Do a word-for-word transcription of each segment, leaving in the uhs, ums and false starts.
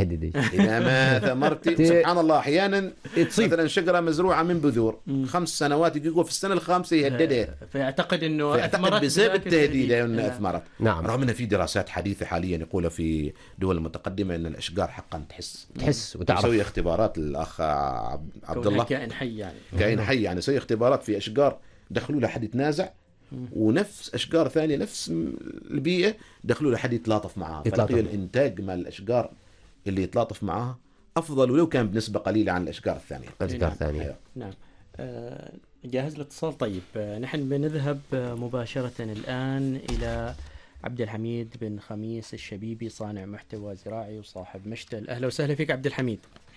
تهددي إذا ما ثمرتي سبحان الله أحيانا تصيب. مثلا شجرة مزروعة من بذور خمس سنوات يجيكوا في السنة الخامسة يهددها، فيعتقد انه فيعتقد بسبب التهديد انها نعم. اثمرت. نعم. رغم ان في دراسات حديثه حاليا يقولوا في دول متقدمه ان الاشجار حقا تحس تحس وتعرف. يسوي اختبارات الاخ عبد عبد الله كائن حي يعني كائن حي يعني يسوي اختبارات في اشجار دخلوا له حد يتنازع، ونفس اشجار ثانيه نفس البيئه دخلوا له حد يتلاطف معها، فلقيوا الانتاج مال الاشجار اللي يتلاطف معها افضل ولو كان بنسبه قليله عن الاشجار الثانيه. الاشجار نعم. الثانيه. نعم. آه جاهز الاتصال؟ طيب آه نحن بنذهب آه مباشره الان الى عبد الحميد بن خميس الشبيبي، صانع محتوى زراعي وصاحب مشتل. اهلا وسهلا فيك عبد الحميد.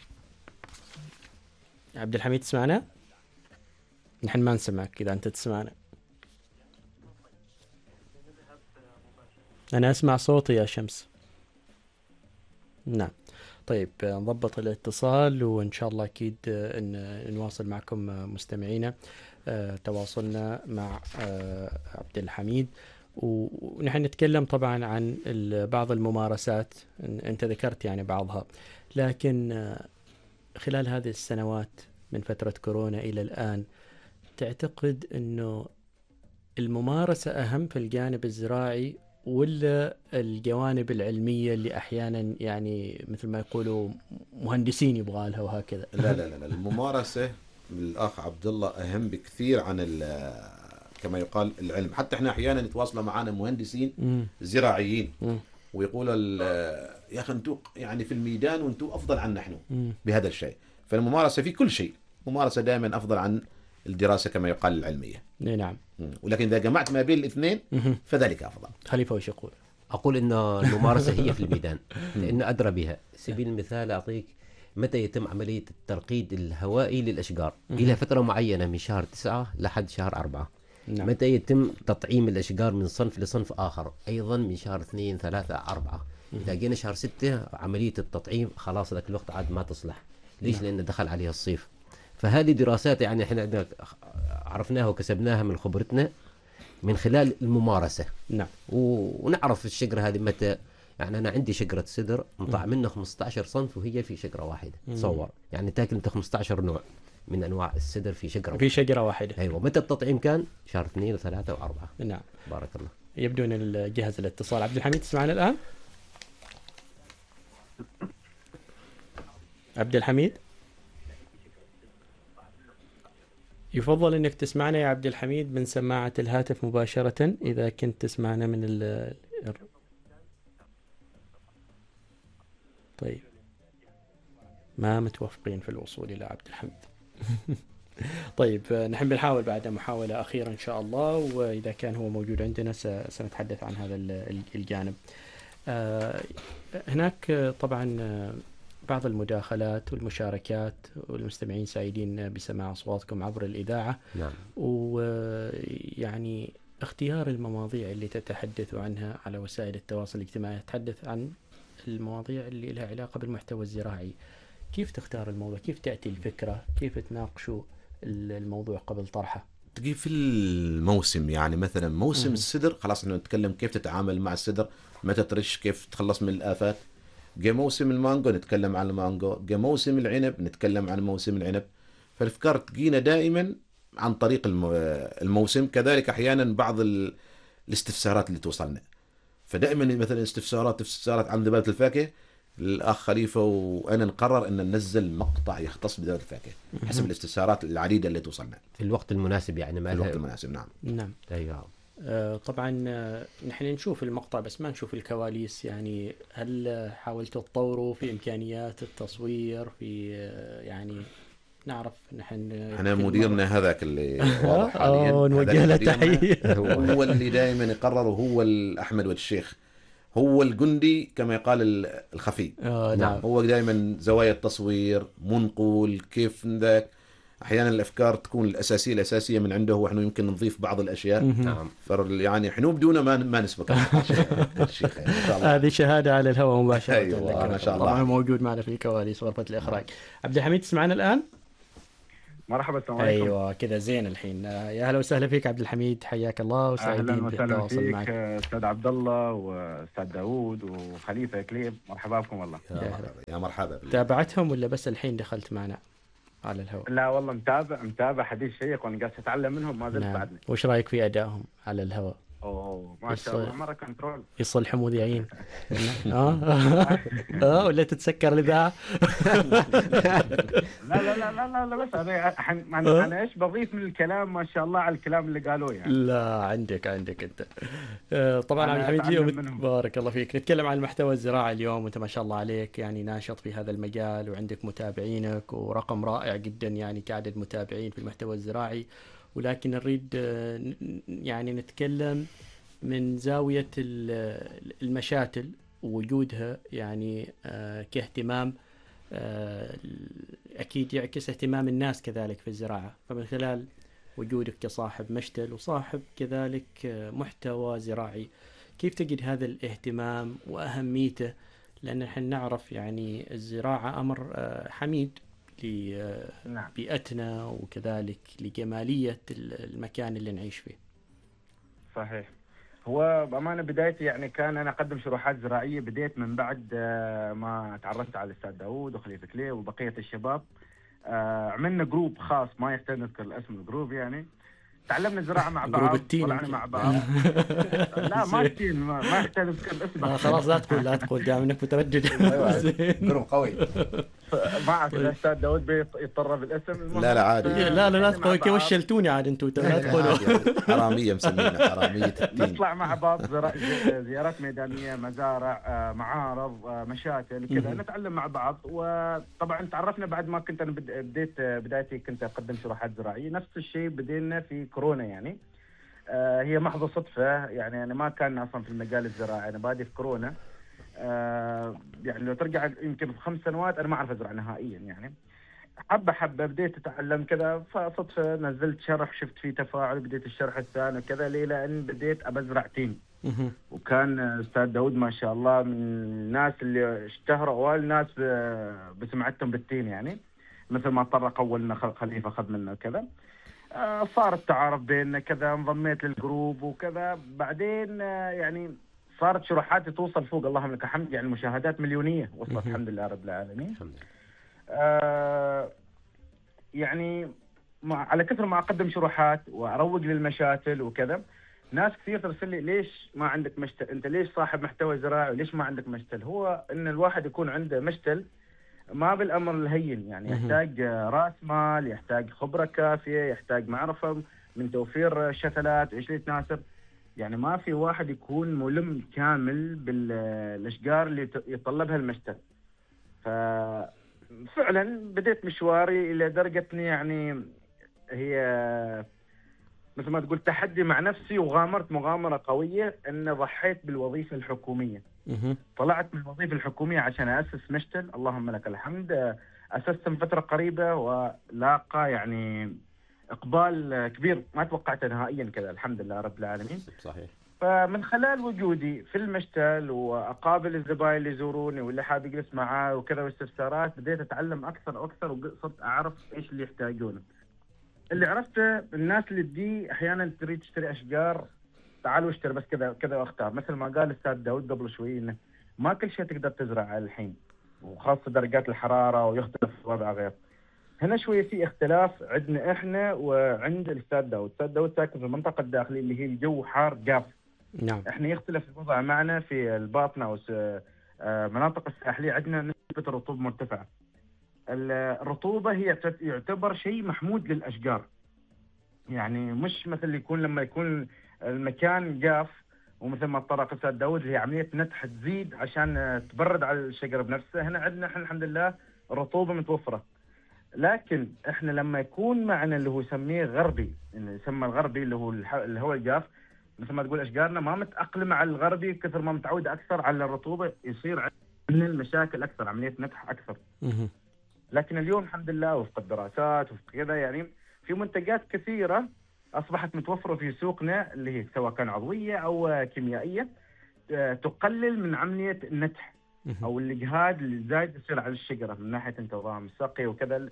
عبد الحميد تسمعنا؟ نحن ما نسمعك اذا انت تسمعنا. انا اسمع صوتي يا شمس. نعم. طيب نضبط الاتصال وإن شاء الله أكيد إن نواصل معكم مستمعينا تواصلنا مع عبد الحميد، ونحن نتكلم طبعا عن بعض الممارسات أنت ذكرت يعني بعضها، لكن خلال هذه السنوات من فترة كورونا إلى الآن تعتقد أنه الممارسة أهم في الجانب الزراعي ولا الجوانب العلمية اللي أحيانا يعني مثل ما يقولوا مهندسين يبغى لها وهكذا؟ لا لا لا الممارسة الأخ عبد الله أهم بكثير عن كما يقال العلم. حتى احنا أحيانا يتواصلوا معنا مهندسين مم. زراعيين مم. ويقولوا يا أخي أنتوا يعني في الميدان وأنتوا أفضل عنا نحن مم. بهذا الشيء. فالممارسة في كل شيء، ممارسة دائما أفضل عن الدراسة كما يقال العلمية. نعم. ولكن إذا جمعت ما بين الاثنين فذلك أفضل. خليفة وش يقول؟ أقول إن الممارسة هي في الميدان لأنه أدرى بها. سبيل المثال أعطيك متى يتم عملية الترقيد الهوائي للأشجار إلى فترة معينة من شهر تسعة لحد شهر أربعة. نعم. متى يتم تطعيم الأشجار من صنف لصنف آخر أيضا من شهر اثنين ثلاثة أربعة. إذا جينا شهر ستة عملية التطعيم خلاص ذاك الوقت عاد ما تصلح. ليش؟ لأنه دخل عليها الصيف. فهذه دراسات يعني احنا عرفناها وكسبناها من خبرتنا من خلال الممارسة. نعم. ونعرف الشجرة هذه متى. يعني أنا عندي شجرة سدر مطع منه خمسة عشر صنف وهي في شجرة واحدة. تصور يعني تاكل انت خمسة عشر نوع من أنواع السدر في شجرة في شجرة واحدة. أيوة. متى التطعيم كان؟ شهر اثنين وثلاثة وأربعة. نعم. بارك الله. يبدو أن الجهاز الاتصال. عبد الحميد تسمعنا الآن؟ عبد الحميد يفضل انك تسمعنا يا عبد الحميد من سماعة الهاتف مباشرة اذا كنت تسمعنا من ال طيب ما متوافقين في الوصول الى عبد الحميد. طيب نحن بنحاول بعد محاولة أخيرة إن شاء الله، وإذا كان هو موجود عندنا سنتحدث عن هذا الجانب. هناك طبعا بعض المداخلات والمشاركات والمستمعين سعيدين بسماع أصواتكم عبر الإذاعة. نعم. ويعني اختيار المواضيع اللي تتحدث عنها على وسائل التواصل الاجتماعي، تتحدث عن المواضيع اللي لها علاقة بالمحتوى الزراعي. كيف تختار الموضوع؟ كيف تأتي الفكرة؟ كيف تناقشوا الموضوع قبل طرحه؟ تجي في الموسم، يعني مثلا موسم م- السدر خلاص انه نتكلم كيف تتعامل مع السدر، متى ترش، كيف تخلص من الآفات. جاء موسم المانجو نتكلم عن المانجو، جاء موسم العنب نتكلم عن موسم العنب. فالافكار تجينا دائما عن طريق الموسم. كذلك احيانا بعض الاستفسارات اللي توصلنا، فدائما مثلا استفسارات استفسارات عن ذبابة الفاكهة، الأخ خليفة وأنا نقرر أن ننزل مقطع يختص بذبابة الفاكهة حسب الاستفسارات العديدة اللي توصلنا في الوقت المناسب. يعني ما في الوقت المناسب. نعم. نعم. أيوة. آه طبعا آه نحن نشوف المقطع بس ما نشوف الكواليس. يعني هل حاولتوا تطوروا في إمكانيات التصوير في آه يعني نعرف نحن احنا مديرنا هذاك اللي واضح حاليا نوجه له تحية هو اللي دائما يقرر، هو الأحمد والشيخ، هو الجندي كما يقال الخفي. آه نعم. هو دائما زوايا التصوير منقول كيف ذاك. احيانا الافكار تكون الاساسيه الاساسيه من عنده، ونحن يمكن نضيف بعض الاشياء. نعم. يعني احنا بدونه ما ما نسبق الشيخ. هذه شهاده على الهواء مباشره. ايوه ما شاء الله. طبعا موجود معنا في كواليس غرفه الاخراج. عبد الحميد تسمعنا الان؟ مرحبا، السلام عليكم. ايوه كذا زين الحين. آه، يا هلا وسهلا فيك عبد الحميد، حياك الله اهلا وسعيدين وسهلا بالتواصل فيك معك. استاذ عبد الله واستاذ داوود وخليفه كليب، مرحبا بكم والله. يا مرحبا يا مرحبا بالله. تابعتهم ولا بس الحين دخلت معنا على الهواء؟ لا والله متابع متابع حديث شيق، وانا قاعد اتعلم منهم ما زلت نعم. بعدني. وش رايك في ادائهم على الهواء؟ اوه ما شاء يص- الله، مره كنترول. يصلحوا مذيعين. اه اه ولا تتسكر الاذاعه؟ لا لا لا لا لا, لا بس انا أح- انا انا ايش بضيف من الكلام ما شاء الله على الكلام اللي قالوه يعني. لا عندك عندك انت. آه، طبعا أنا عبد الحميد أتعلم اليوم منهم. بارك الله فيك نتكلم عن المحتوى الزراعي اليوم، وانت ما شاء الله عليك يعني ناشط في هذا المجال وعندك متابعينك ورقم رائع جدا يعني كعدد متابعين في المحتوى الزراعي. ولكن نريد آه، ن- يعني نتكلم من زاوية ال- المشاتل ووجودها يعني آه، كاهتمام آه، أكيد يعكس اهتمام الناس كذلك في الزراعة. فمن خلال وجودك كصاحب مشتل وصاحب كذلك آه، محتوى زراعي، كيف تجد هذا الاهتمام وأهميته؟ لأن نحن نعرف يعني الزراعة أمر آه، حميد نعم لبيئتنا وكذلك لجمالية المكان اللي نعيش فيه. صحيح. هو بأمانة بدايتي يعني كان أنا أقدم شروحات زراعية، بديت من بعد آه، ما تعرفت على الأستاذ داوود وخليفة كليه وبقية الشباب. آه، عملنا جروب خاص ما يحتاج نذكر الاسم الجروب، يعني تعلمنا الزراعة مع جروب بعض، التين طلعنا يمكن. مع بعض. لا ما التين، ما, ما يحتاج نذكر الاسم. آه خلاص لا تقول لا تقول دام انك متردد. زين. جروب قوي. ما اعرف اذا الاستاذ داوود بيضطر بالاسم. المهم لا لا عادي. آه، لا لا لا مع تقول كي بعض. وشلتوني عاد انتم لا تقولوا. عادي يعني. حراميه مسمينا حراميه التين. نطلع مع بعض زرا- زي- زيارات ميدانيه، مزارع، آه، معارض، آه، مشاتل كذا، مهم. نتعلم مع بعض. وطبعا تعرفنا بعد ما كنت انا بد- بديت آه، بدايتي كنت اقدم شروحات زراعيه. نفس الشيء بدينا في كورونا يعني. آه، هي محض صدفه يعني، انا ما كان اصلا في المجال الزراعي، انا بادي في كورونا. آه، يعني لو ترجع يمكن في خمس سنوات انا ما اعرف ازرع نهائيا يعني. حبه حبه بديت اتعلم كذا، فصدفه نزلت شرح شفت فيه تفاعل، بديت الشرح الثاني وكذا، ليه؟ لان بديت ابزرع تين. مهم. وكان استاذ داود ما شاء الله من الناس اللي اشتهروا اول الناس ب- بسمعتهم بالتين يعني، مثل ما طرق اولنا خ- خليفه اخذ منا كذا. آه، صار التعارف بيننا كذا، انضميت للجروب وكذا. بعدين آه، يعني صارت شروحاتي توصل فوق اللهم لك الحمد، يعني مشاهدات مليونيه وصلت مهم. الحمد لله رب العالمين. الحمد لله. آه، يعني مع على كثر ما اقدم شروحات واروج للمشاتل وكذا، ناس كثير ترسل لي ليش ما عندك مشتل؟ انت ليش صاحب محتوى زراعي وليش ما عندك مشتل؟ هو ان الواحد يكون عنده مشتل ما بالامر الهين يعني، مهم. يحتاج آه، راس مال، يحتاج خبره كافيه، يحتاج معرفه من توفير شتلات وايش اللي تناسب. يعني ما في واحد يكون ملم كامل بالاشجار اللي يت- يتطلبها المشتل. ففعلا بديت مشواري الى درجه إني يعني هي مثل ما تقول تحدي مع نفسي، وغامرت مغامره قويه ان ضحيت بالوظيفه الحكوميه. مهم. طلعت من الوظيفه الحكوميه عشان اسس مشتل، اللهم لك الحمد. اسست من فتره قريبه ولاقى يعني اقبال كبير ما توقعته نهائيا كذا، الحمد لله رب العالمين. صحيح. فمن خلال وجودي في المشتل واقابل الزباين اللي يزوروني واللي حاب يجلس معاه وكذا واستفسارات، بديت اتعلم اكثر واكثر وصرت اعرف ايش اللي يحتاجونه. اللي عرفته الناس اللي تجي احيانا تريد تشتري اشجار، تعالوا اشتري بس كذا كذا واختار، مثل ما قال الاستاذ داود قبل شوي انه ما كل شيء تقدر تزرع الحين، وخاصه درجات الحراره ويختلف الوضع غير. هنا شويه في اختلاف عندنا احنا وعند الاستاذ داود. الاستاذ داود ساكن في المنطقه الداخليه اللي هي الجو حار جاف. نعم. احنا يختلف الوضع معنا في الباطنه والمناطق الساحليه، عندنا نسبه الرطوبه مرتفعه. الرطوبه هي يعتبر شيء محمود للاشجار، يعني مش مثل يكون لما يكون المكان جاف ومثل ما طرق الاستاذ داود اللي هي عمليه نتح تزيد عشان تبرد على الشجره بنفسه. هنا عندنا احنا الحمد لله الرطوبه متوفره. لكن احنا لما يكون معنا اللي هو يسميه غربي، اللي يسمى الغربي اللي هو الح- اللي هو الجاف، مثل ما تقول اشجارنا ما متاقلمه على الغربي، كثر ما متعوده اكثر على الرطوبه يصير عندنا المشاكل اكثر، عمليه نتح اكثر. مهم. لكن اليوم الحمد لله وفق الدراسات وفق كذا يعني في منتجات كثيره اصبحت متوفره في سوقنا، اللي هي سواء كان عضويه او كيميائيه، آه، تقلل من عمليه النتح مهم. او الاجهاد اللي زايد يصير على الشجره من ناحيه انتظام السقي وكذا.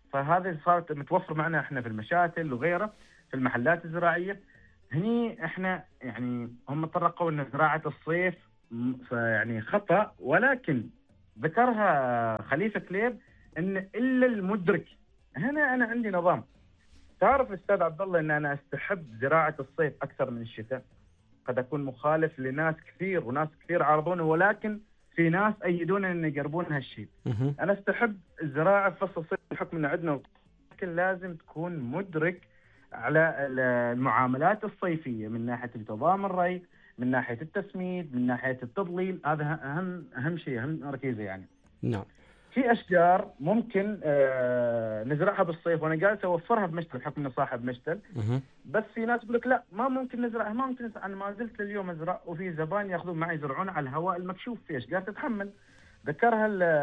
فهذه صارت متوفر معنا احنا في المشاتل وغيره في المحلات الزراعيه. هني احنا يعني هم طرقوا ان زراعه الصيف م- يعني خطا، ولكن ذكرها خليفه كليب ان الا المدرك. هنا انا عندي نظام. تعرف استاذ عبد الله ان انا استحب زراعه الصيف اكثر من الشتاء. قد اكون مخالف لناس كثير وناس كثير عارضونه، ولكن في ناس ايدون ان يقربون هالشيء. مهم. انا استحب الزراعه في فصل الصيف بحكم ان عندنا، لكن لازم تكون مدرك على ال- المعاملات الصيفيه من ناحيه انتظام الري، من ناحيه التسميد، من ناحيه التضليل. هذا اهم اهم شيء، اهم ركيزه يعني. نعم. في اشجار ممكن آه نزرعها بالصيف، وانا جالس اوفرها بمشتل بحكم اني صاحب مشتل. مهم. بس في ناس يقول لك لا ما ممكن نزرعها، ما ممكن نزرع. انا ما زلت لليوم ازرع، وفي زبائن ياخذون معي يزرعون على الهواء المكشوف في اشجار تتحمل. ذكرها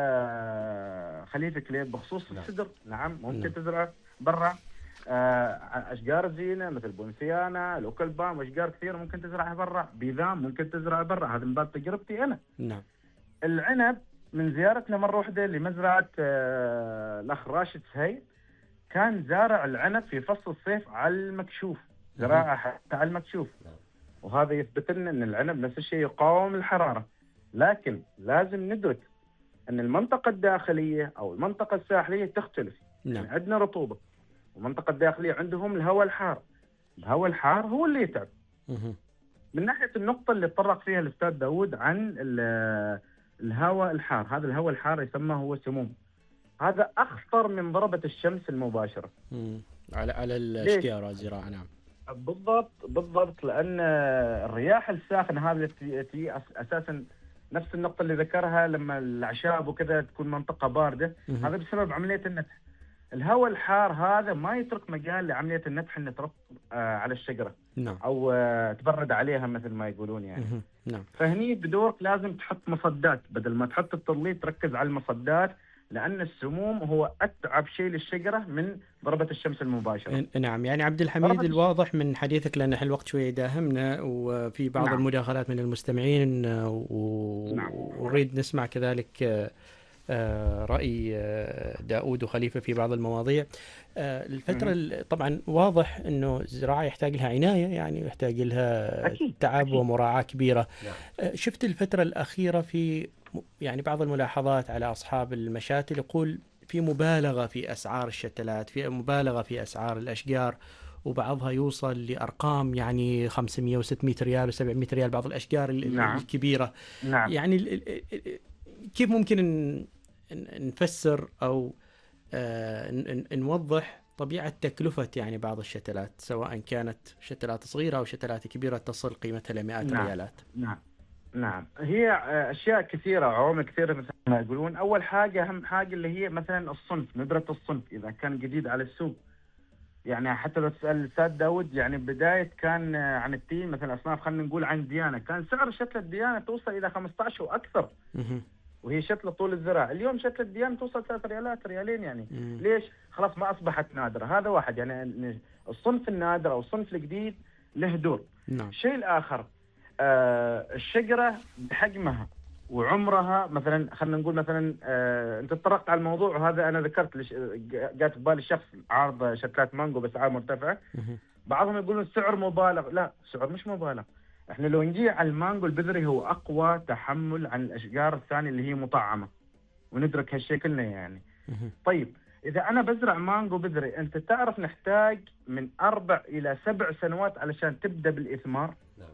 ال- خليفه كليب بخصوص نعم. السدر. نعم ممكن نعم. تزرع برا. آه، اشجار الزينه مثل بونسيانا، الاوكلبام، واشجار كثيره ممكن تزرعها برا. بيذام ممكن تزرعها برا، هذا من باب تجربتي انا. نعم. العنب من زيارتنا مره واحده لمزرعه آه، الاخ راشد سهيل، كان زارع العنب في فصل الصيف على المكشوف، زراعه حتى على المكشوف. نعم. وهذا يثبت لنا ان العنب نفس الشيء يقاوم الحراره. لكن لازم ندرك ان المنطقه الداخليه او المنطقه الساحليه تختلف. نعم. يعني عندنا رطوبه، والمنطقه الداخليه عندهم الهواء الحار. الهواء الحار هو اللي يتعب. مهم. من ناحيه النقطه اللي تطرق فيها الاستاذ داود عن ال- الهواء الحار، هذا الهواء الحار يسمى هو سموم. هذا اخطر من ضربه الشمس المباشره. مم. على على الاشجار الزراعه. نعم. بالضبط بالضبط، لان الرياح الساخنه هذه التي التي أس- اساسا نفس النقطه اللي ذكرها لما الاعشاب وكذا تكون منطقه بارده، مهم. هذا بسبب عمليه النتح. الهواء الحار هذا ما يترك مجال لعمليه النتح ان ترطب آه، على الشجره نعم. او آه، تبرد عليها مثل ما يقولون يعني. مهم. نعم. فهني بدورك لازم تحط مصدات، بدل ما تحط التضليل تركز على المصدات، لان السموم هو اتعب شيء للشجره من ضربه الشمس المباشره. ن- نعم. يعني عبد الحميد، ضربة- الواضح من حديثك لأن الوقت شوي يداهمنا وفي بعض نعم. المداخلات من المستمعين، آه، و- نعم. ونريد نسمع كذلك آه، آه، رأي آه، داود وخليفة في بعض المواضيع. آه، الفترة ال- طبعا واضح أنه الزراعة يحتاج لها عناية، يعني يحتاج لها أكيد، تعب أكيد. ومراعاة كبيرة. نعم. آه، شفت الفترة الأخيرة في م- يعني بعض الملاحظات على أصحاب المشاتل، يقول في مبالغة في أسعار الشتلات، في مبالغة في أسعار الأشجار، وبعضها يوصل لأرقام يعني خمسمائة وستمائة ريال وسبعمائة ريال بعض الأشجار ال- نعم. الكبيرة. نعم. يعني ال- ال- ال- كيف ممكن ن- ن- نفسر أو آه، ن- ن- نوضح طبيعة تكلفة يعني بعض الشتلات، سواء كانت شتلات صغيرة أو شتلات كبيرة تصل قيمتها لمئات نعم. الريالات؟ نعم. نعم. هي آه، اشياء كثيره، عوامل كثيره مثل ما يقولون. اول حاجه اهم حاجه اللي هي مثلا الصنف، ندره الصنف اذا كان جديد على السوق. يعني حتى لو تسال الاستاذ داود، يعني بدايه كان آه، عن التين مثلا اصناف، خلينا نقول عن ديانه، كان سعر شتله ديانه توصل الى خمسة عشر واكثر، مهم. وهي شتله طول الذراع. اليوم شتله ديانه توصل ثلاث ريالات، ريالين يعني. مم. ليش؟ خلاص ما اصبحت نادره. هذا واحد، يعني الصنف النادر او الصنف الجديد له دور. نعم. الشيء الآخر، آه الشجرة بحجمها وعمرها. مثلا خلينا نقول مثلا آه انت تطرقت على الموضوع، وهذا انا ذكرت لش... جات في بالي شخص عارض شتلات مانجو باسعار مرتفعه. مهم. بعضهم يقولون السعر مبالغ. لا، السعر مش مبالغ. احنا لو نجي على المانجو البذري هو اقوى تحمل عن الاشجار الثانيه اللي هي مطعمه، وندرك هالشيء كلنا يعني. مهم. طيب إذا أنا بزرع مانجو بذري، أنت تعرف نحتاج من أربع إلى سبع سنوات علشان تبدأ بالإثمار. نعم.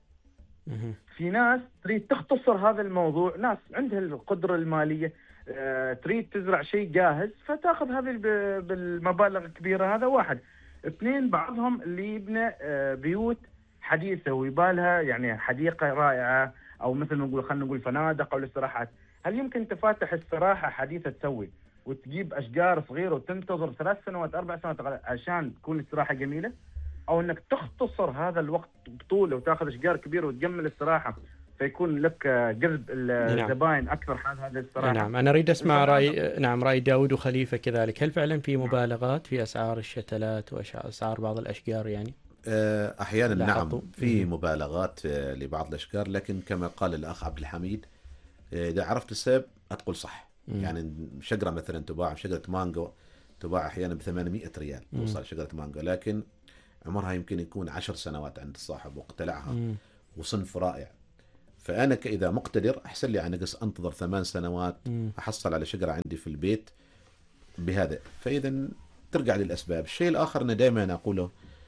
مهم. في ناس تريد تختصر هذا الموضوع، ناس عندها القدرة المالية، آه، تريد تزرع شيء جاهز فتاخذ هذه الب- بالمبالغ الكبيرة. هذا واحد. اثنين، بعضهم اللي يبنى آه، بيوت حديثة ويبالها يعني حديقة رائعة، أو مثل ما نقول خلينا نقول فنادق أو الاستراحات. هل يمكن أنت فاتح استراحة حديثة تسوي وتجيب أشجار صغيرة وتنتظر ثلاث سنوات أربع سنوات عشان تكون استراحة جميلة؟ أو أنك تختصر هذا الوقت بطولة وتاخذ أشجار كبيرة وتجمل استراحة فيكون لك آه، جذب الزبائن أكثر حال هذه الاستراحة. نعم. أنا أريد أسمع الفنادق. رأي نعم رأي داود وخليفة كذلك. هل فعلا في مبالغات في أسعار الشتلات وأسعار بعض الأشجار يعني؟ آه، احيانا لاحظتوا؟ نعم في مم. مبالغات آه، لبعض الاشجار، لكن كما قال الاخ عبد الحميد، آه، اذا عرفت السبب هتقول صح. مم. يعني شجره مثلا تباع شجره مانجو تباع احيانا ب ثمانمائة ريال توصل شجره مانجو، لكن عمرها يمكن يكون عشر سنوات عند الصاحب واقتلعها مم. وصنف رائع. فانا اذا مقتدر احسن لي على نقص انتظر ثمان سنوات مم. احصل على شجره عندي في البيت بهذا. فاذا ترجع للاسباب. الشيء الاخر انا دائما اقوله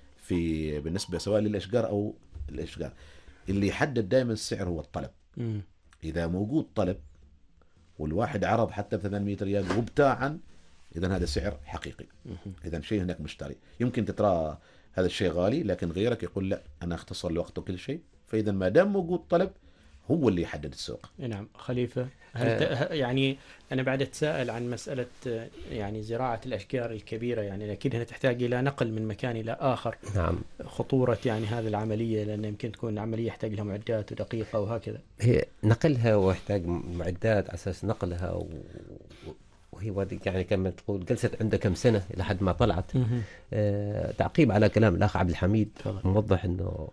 في بالنسبه سواء للاشجار او الاشجار، اللي يحدد دائما السعر هو الطلب. مم. اذا موجود طلب والواحد عرض حتى ب ثمانمائة ريال وابتاعا، اذا هذا سعر حقيقي، اذا شيء هناك مشتري. يمكن تترى هذا الشيء غالي لكن غيرك يقول لا انا اختصر الوقت وكل شيء. فاذا ما دام موجود طلب هو اللي يحدد السوق. نعم. خليفة، هل ت... يعني أنا بعد أتساءل عن مسألة يعني زراعة الأشجار الكبيرة، يعني أكيد هنا تحتاج إلى نقل من مكان إلى آخر. نعم. خطورة يعني هذه العملية، لأن يمكن تكون عملية يحتاج لها معدات ودقيقة وهكذا. هي نقلها ويحتاج معدات على أساس نقلها و... وهي يعني كما تقول جلست عنده كم سنة لحد ما طلعت. آه تعقيب على كلام الأخ عبد الحميد، موضح إنه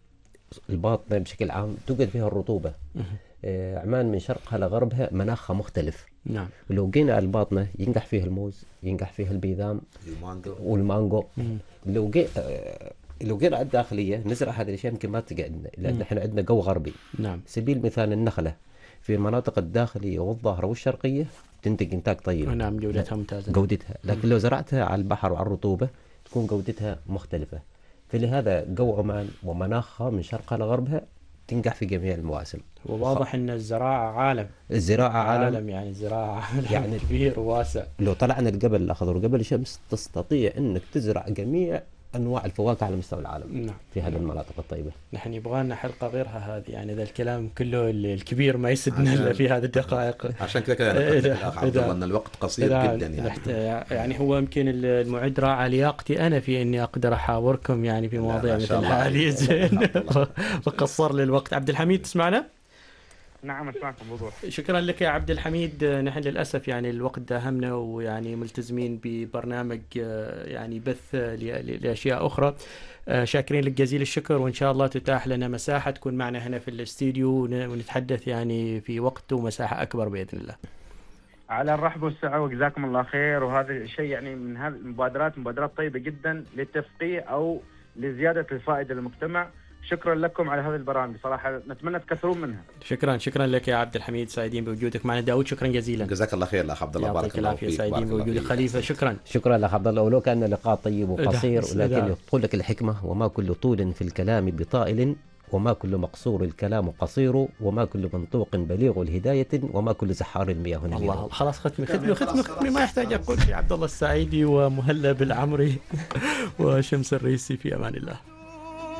الباطنة بشكل عام توجد فيها الرطوبة. آه عمان من شرقها لغربها مناخها مختلف. نعم. ولو جينا على الباطنة ينجح فيها الموز، ينجح فيها البيذام المانجو والمانجو. مم. لو جي آه لو جينا على الداخلية نزرع هذه الأشياء يمكن ما تقعدنا، لأن احنا عندنا جو غربي. نعم. سبيل المثال النخلة في المناطق الداخلية والظاهرة والشرقية تنتج إنتاج طيب. نعم، جودتها ممتازة. جودتها، لكن لو زرعتها على البحر وعلى الرطوبة تكون جودتها مختلفة. فلهذا جو عمان ومناخها من شرقها لغربها تنجح في جميع المواسم. وواضح أن الزراعة عالم. الزراعة عالم, عالم يعني الزراعة عالم يعني كبير وواسع. لو طلعنا الجبل الأخضر وجبل الشمس تستطيع أنك تزرع جميع أنواع الفواكه على مستوى العالم. نعم. في هذه المناطق الطيبة. نحن يبغى لنا حلقة غيرها هذه، يعني ذا الكلام كله الكبير ما يسدنا إلا في هذه الدقائق. عشان كذا كذا الأخ عبد الله أن الوقت قصير جدا يعني. يعني هو يمكن المعد راعى لياقتي أنا في إني أقدر أحاوركم يعني في مواضيع مثل هذه زين وقصر لي الوقت. عبد الحميد تسمعنا؟ نعم اسمعكم بوضوح. شكرا لك يا عبد الحميد. نحن للأسف يعني الوقت داهمنا، ويعني ملتزمين ببرنامج يعني بث لأشياء أخرى. شاكرين لك جزيل الشكر، وإن شاء الله تتاح لنا مساحة تكون معنا هنا في الاستديو ونتحدث يعني في وقت ومساحة أكبر بإذن الله. على الرحب والسعة وجزاكم الله خير. وهذا الشيء يعني من هذه المبادرات مبادرات طيبة جدا للتفقيه أو لزيادة الفائدة للمجتمع. شكرا لكم على هذه البرامج، صراحة نتمنى تكثرون منها. شكرا شكرا لك يا عبد الحميد، سعيدين بوجودك معنا. داود شكرا جزيلا. جزاك الله خير الاخ عبد الله، بارك الله فيك. سعيدين بوجودك. خليفة شكرا. شكرا لك عبد الله، ولو كان لقاء طيب وقصير ولكن يقول لك الحكمة: وما كل طول في الكلام بطائل، وما كل مقصور الكلام قصير، وما كل منطوق بليغ الهداية، وما كل سحار المياه نبيل. الله، خلاص ختمي ختمي ختمي ختمي ما يحتاج أقول. عبد الله السعيدي ومهلب العمري وشمس الريسي، في أمان الله.